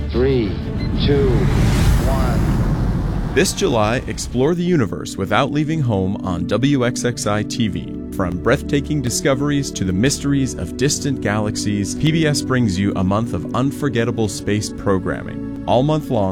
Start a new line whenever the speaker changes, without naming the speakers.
3, 2, 1.
This July, explore the universe without leaving home on WXXI TV. From breathtaking discoveries to the mysteries of distant galaxies, PBS brings you a month of unforgettable space programming. All month long,